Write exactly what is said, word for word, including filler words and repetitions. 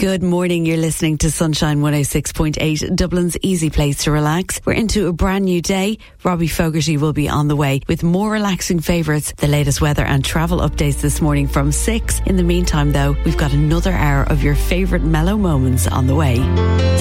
Good morning, you're listening to Sunshine one oh six point eight, Dublin's easy place to relax. We're into a brand new day. Robbie Fogarty will be on the way with more relaxing favourites, the latest weather and travel updates this morning from six. In the meantime though, we've got another hour of your favourite mellow moments on the way.